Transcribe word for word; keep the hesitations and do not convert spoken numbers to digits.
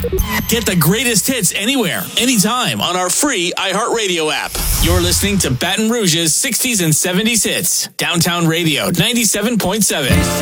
Get the greatest hits anywhere, anytime on our free iHeartRadio app. You're listening to Baton Rouge's sixties and seventies hits. Downtown Radio ninety-seven point seven.